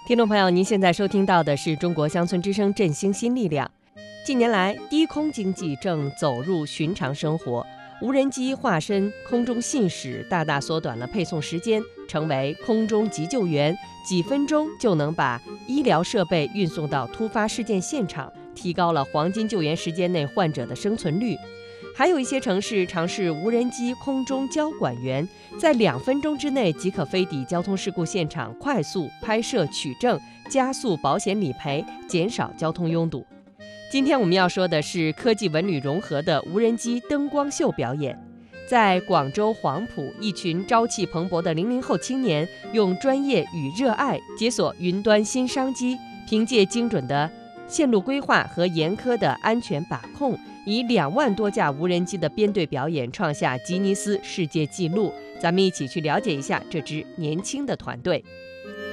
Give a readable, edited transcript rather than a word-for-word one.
听众朋友，您现在收听到的是中国乡村之声振兴新力量。近年来，低空经济正走入寻常生活，无人机化身空中信使，大大缩短了配送时间，成为空中急救员，几分钟就能把医疗设备运送到突发事件现场，提高了黄金救援时间内患者的生存率。还有一些城市尝试无人机空中交管员，在2分钟之内即可飞抵交通事故现场，快速拍摄取证，加速保险理赔，减少交通拥堵。今天我们要说的是科技文旅融合的无人机灯光秀表演。在广州黄埔，一群朝气蓬勃的00后青年，用专业与热爱解锁云端新商机，凭借精准的线路规划和严苛的安全把控，以2万多架无人机的编队表演创下吉尼斯世界纪录。咱们一起去了解一下这支年轻的团队。